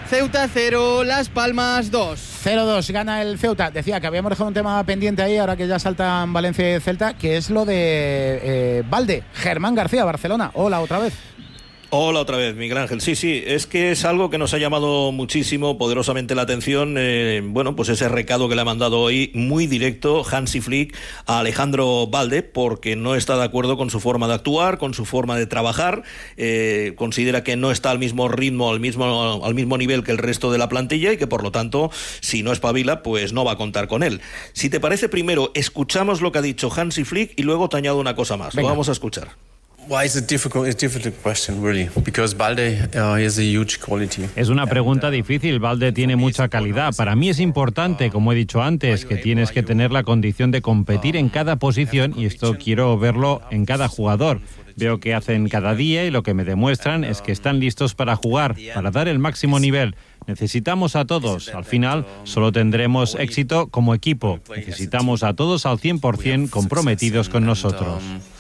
Ceuta 0, Las Palmas 2. 0-2 gana el Ceuta. Decía que habíamos dejado un tema pendiente ahí, ahora que ya saltan Valencia y Celta, que es lo de Balde. Germán García, Barcelona. Hola, otra vez. Hola otra vez, Miguel Ángel. Sí, es que es algo que nos ha llamado muchísimo, poderosamente la atención. Pues ese recado que le ha mandado hoy, muy directo, Hansi Flick a Alejandro Balde, porque no está de acuerdo con su forma de actuar, con su forma de trabajar. Considera que no está al mismo ritmo, al mismo nivel que el resto de la plantilla y que, por lo tanto, si no espabila, pues no va a contar con él. Si te parece, primero escuchamos lo que ha dicho Hansi Flick y luego te añado una cosa más. Venga. Lo vamos a escuchar. It's a difficult question, really, because Balde has a huge quality. Es una pregunta difícil. Balde tiene mucha calidad. Para mí es importante, como he dicho antes, que tienes que tener la condición de competir en cada posición, y esto quiero verlo en cada jugador. Veo que hacen cada día y lo que me demuestran es que están listos para jugar, para dar el máximo nivel. Necesitamos a todos. Al final solo tendremos éxito como equipo. Necesitamos a todos al 100% comprometidos con nosotros.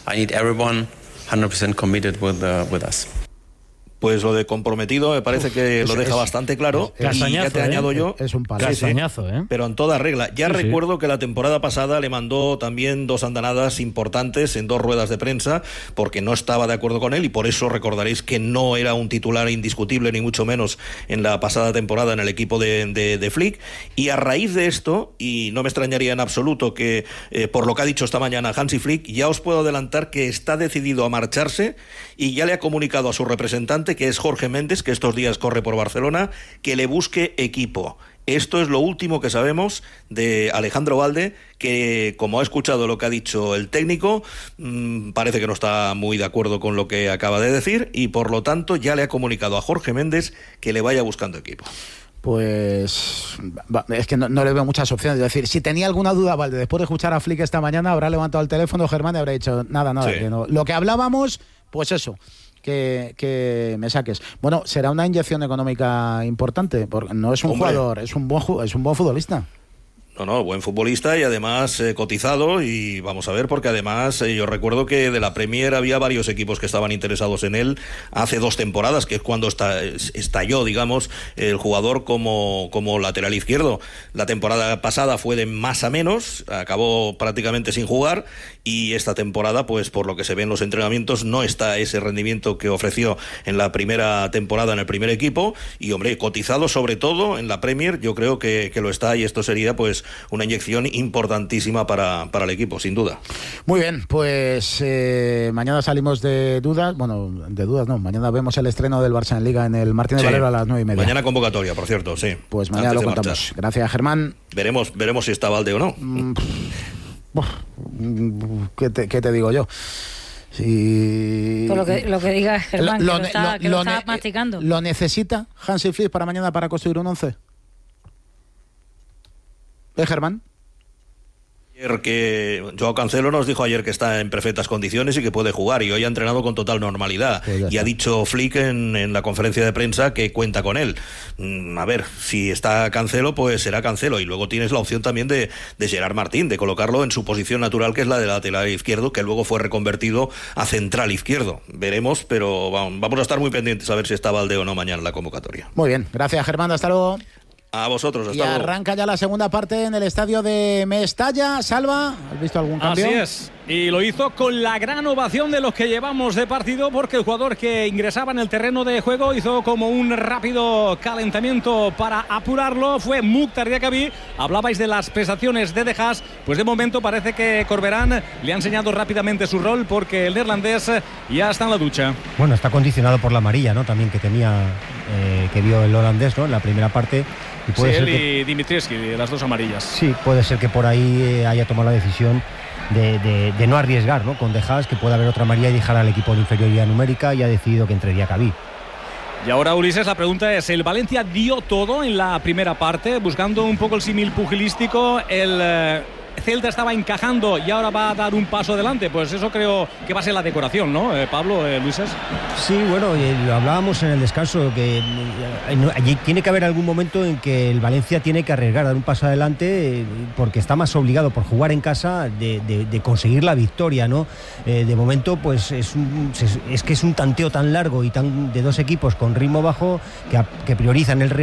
100% committed with us. Pues lo de comprometido me parece que lo deja bastante claro. Castañazo, y ya te añado yo. Es un palo. Castañazo, ¿eh? Pero en toda regla. Ya recuerdo que la temporada pasada le mandó también 2 andanadas importantes en 2 ruedas de prensa, porque no estaba de acuerdo con él, y por eso recordaréis que no era un titular indiscutible, ni mucho menos en la pasada temporada en el equipo de Flick. Y a raíz de esto, y no me extrañaría en absoluto que, por lo que ha dicho esta mañana Hansi Flick, ya os puedo adelantar que está decidido a marcharse y ya le ha comunicado a su representante, que es Jorge Méndez, que estos días corre por Barcelona, que le busque equipo. Esto es lo último que sabemos de Alejandro Balde, que, como ha escuchado lo que ha dicho el técnico, parece que no está muy de acuerdo con lo que acaba de decir, y por lo tanto ya le ha comunicado a Jorge Méndez que le vaya buscando equipo. Pues es que no le veo muchas opciones. Es decir, si tenía alguna duda, Balde, después de escuchar a Flick esta mañana, habrá levantado el teléfono Germán y habrá dicho nada, sí. Que no. Lo que hablábamos, pues eso, que me saques. Bueno, será una inyección económica importante, porque no es un jugador, es un buen futbolista. No, buen futbolista y además cotizado, y vamos a ver, porque además yo recuerdo que de la Premier había varios equipos que estaban interesados en él hace 2 temporadas, que es cuando estalló, digamos, el jugador como lateral izquierdo. La temporada pasada fue de más a menos, acabó prácticamente sin jugar, y esta temporada, pues por lo que se ve en los entrenamientos, no está ese rendimiento que ofreció en la primera temporada en el primer equipo, y hombre, cotizado sobre todo en la Premier, yo creo que lo está, y esto sería pues una inyección importantísima para el equipo, sin duda. Muy bien, pues mañana salimos de dudas. Bueno, de dudas no, mañana vemos el estreno del Barça en Liga en el Martínez Valero a las 9:30. Mañana convocatoria, por cierto, sí. Pues mañana lo contamos. Marchar. Gracias, Germán. Veremos si está Balde o no. ¿Qué te digo yo? Por lo que diga Germán, que lo está masticando. ¿Lo necesita Hansi Flick para mañana para construir un 11? Germán. Que Joao Cancelo nos dijo ayer que está en perfectas condiciones y que puede jugar, y hoy ha entrenado con total normalidad, y ha dicho Flick en la conferencia de prensa que cuenta con él. A ver, si está Cancelo, pues será Cancelo, y luego tienes la opción también de Gerard Martín, de colocarlo en su posición natural, que es la de lateral izquierdo, que luego fue reconvertido a central izquierdo. Veremos, pero vamos a estar muy pendientes a ver si está Balde o no mañana en la convocatoria. Muy bien, gracias, Germán, hasta luego. A vosotros, hasta luego. Y luego. Arranca ya la segunda parte en el estadio de Mestalla. Salva, ¿has visto algún cambio? Así es, y lo hizo con la gran ovación de los que llevamos de partido, porque el jugador que ingresaba en el terreno de juego hizo como un rápido calentamiento para apurarlo. Fue Mukhtar Diakabi. Hablabais de las prestaciones de De Haas, pues de momento parece que Corberán le ha enseñado rápidamente su rol, porque el neerlandés ya está en la ducha. Bueno, está condicionado por la amarilla, ¿no? También que tenía, que vio el holandés, ¿no? En la primera parte. Y sí, él y Dimitrievski, las 2 amarillas. Sí, puede ser que por ahí haya tomado la decisión de no arriesgar, ¿no? Con De Haas, que puede haber otra amarilla y dejar al equipo de inferioridad numérica, y ha decidido que entre Diakabi. Y ahora, Ulises, la pregunta es, el Valencia dio todo en la primera parte, buscando un poco el símil pugilístico, el Celta estaba encajando y ahora va a dar un paso adelante. Pues eso creo que va a ser la decoración, ¿no, Pablo, Luises? Sí, bueno, lo hablábamos en el descanso, que allí tiene que haber algún momento en que el Valencia tiene que arriesgar, dar un paso adelante, porque está más obligado por jugar en casa de conseguir la victoria, ¿no? De momento, pues es que es un tanteo tan largo y tan de dos equipos con ritmo bajo que priorizan el